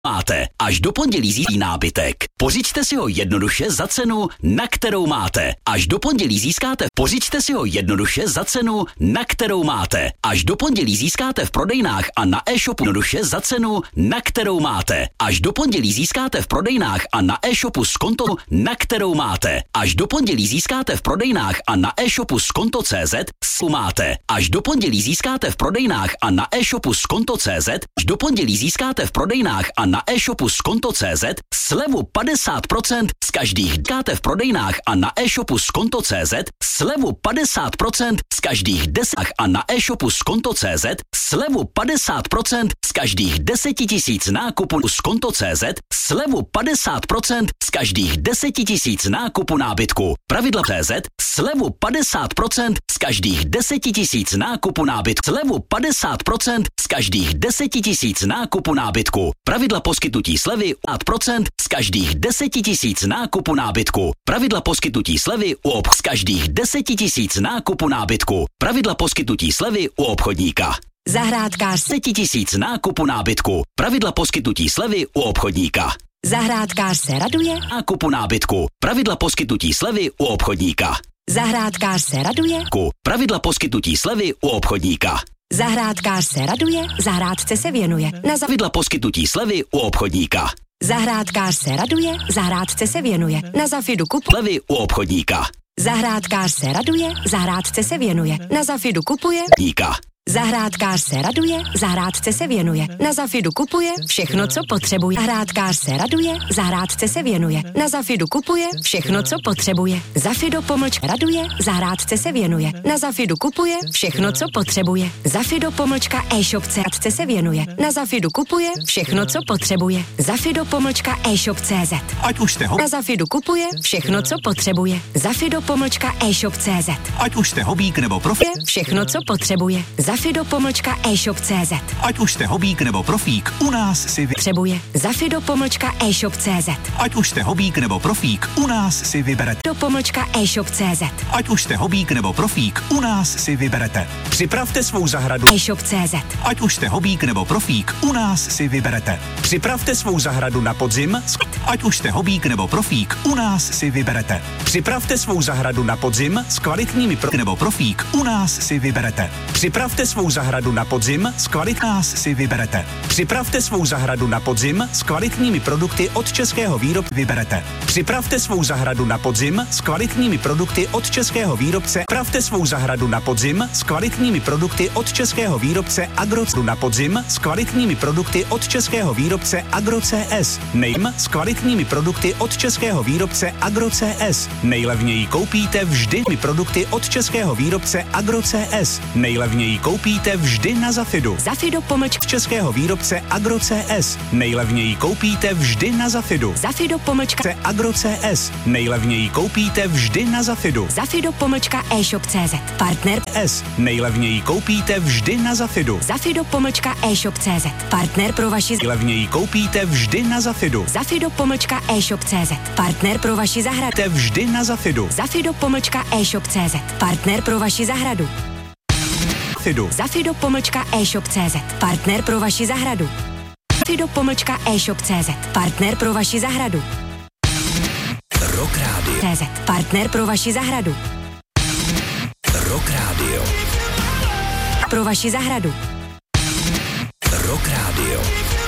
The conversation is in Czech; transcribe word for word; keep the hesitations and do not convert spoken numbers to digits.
máte. Až do pondělí získáte nábytek. Pořiďte si ho jednoduše za cenu, na kterou máte. Až do pondělí získáte. Pořiďte si ho jednoduše za cenu, na kterou máte. Až do pondělí získáte v prodejnách a na e-shopu jednoduše za cenu, na kterou máte. Až do pondělí získáte v prodejnách a na e-shopu s konto, na kterou máte. Až do pondělí získáte v prodejnách a na e-shopu s konto tečka cé zet máte. Až do pondělí získáte v prodejnách a na e-shopu s konto tečka cé zet. Až do pondělí získáte v prodejnách a na e-shopu s konto tečka cé zet slevu padesát procent z každých získáte v prodejnách a na e-shopu s konto tečka cé zet slevu padesát procent z každých desát a na e-shopu s konto tečka cé zet slevu padesát procent z každých deseti tisíc nákupů s konto tečka cé zet slevu padesát procent z každých deseti tisíc nákupu nábytku. Pravidla tečka cé zet slevu padesát procent z každých deseti tisíc nákupu nábytku. Slevu padesát procent z každých deseti tisíc nákupu nábytku. Pravidla poskytnutí slevy padesát procent z každých deseti tisíc nákupu nábytku. Pravidla poskytnutí slevy u obchodu z každých deseti tisíc nákupu nábytku. Pravidla poskytnutí slevy u obchodníka. Zahrádkář deseti tisíc nákupu nábytku. Pravidla poskytnutí slevy u obchodníka. Zahrádkář se raduje. Nákupu nábytku. Pravidla poskytnutí slevy u obchodníka. Zahrádkář se raduje. Pravidla poskytnutí slevy u obchodníka. Zahrádkář se raduje, zahrádce se věnuje. Na pravidla poskytnutí slevy u obchodníka. Zahrádkář se raduje, zahrádce se věnuje. Na Zafidu kupu slevy u obchodníka. Zahrádkář se raduje, zahrádce se věnuje. Na Zafidu kupuje. Níka. Zahrádkář se raduje, zahrádce se věnuje. Na Zafidu kupuje všechno, co potřebuje. Zahrádkář se raduje, zahrádce se věnuje. Na Zafidu kupuje všechno, co potřebuje. Zafido pomlčka raduje, zahrádce se věnuje. Na Zafidu kupuje všechno, co potřebuje. Zafido pomlčka e-shop zahrádce se věnuje. Na Zafidu kupuje všechno, co potřebuje. Zafido pomlčka e-shop tečka cé zet. Ať už jste ho... Na Zafidu kupuje všechno, co potřebuje. Zafido pomlčka e-shop tečka cé zet. Ať už jste hobík nebo profi... Všechno, co potřebuje. Zafido pomlčka e-shop tečka cé zet. Ať už jste hobík nebo profík, u nás si vy... Potřebuje. Zafido pomlčka e-shop tečka cé zet. Ať už jste hobík nebo profík, u nás si vyberete. Do pomlčka e-shop tečka cé zet. Ať už jste hobík nebo profík, u nás si vyberete. Připravte svou zahradu. e-shop tečka cé zet. Ať už jste hobík nebo profík, u nás si vyberete. Připravte svou zahradu na podzim. Ať už jste hobík nebo profík, u nás si vyberete. Připravte svou zahradu na podzim s kvalitními pro... nebo profík, u nás si vyberete. Připravte svou zahradu na podzim s kvalitní nás si vyberete. Připravte svou zahradu na podzim s kvalitními produkty od českého výrobce vyberete. Připravte svou zahradu na podzim s kvalitními produkty od českého výrobce. Připravte svou zahradu na podzim s kvalitními produkty od českého výrobce Agrocru na podzim s kvalitními produkty od českého výrobce Agro C S. Nejm s kvalitními produkty od českého výrobce Agro C S. Nejlevněji koupíte vždy produkty od českého výrobce Agro C S. Nejlevněji koupíte vždy na Zafidu. Zafido pomlčka českého výrobce Agro C S. Nejlevněji koupíte vždy na Zafidu. Zafido pomlčka Agro C S. Nejlevněji koupíte vždy na Zafidu. Zafido pomlčka e-shop tečka cé zet. Partner S. Nejlevněji koupíte vždy na Zafidu. Zafido pomlčka e-shop tečka cé zet. Partner pro vaši Nejlevněji koupíte vždy na Zafidu. Zafido pomlčka e-shop tečka cé zet. Partner pro vaši zahradu. Vždy na Zafidu. Zafido pomlčka e-shop tečka cé zet. Partner pro vaši zahradu. Zafidu. Zafido pomlčka e-shop tečka cé zet. Partner pro vaši zahradu. Zafido pomlčka e-shop tečka cé zet. Partner pro vaši zahradu. Rock Radio. cé zet. Partner pro vaši zahradu. Rock Radio. Pro vaši zahradu. Rock Radio.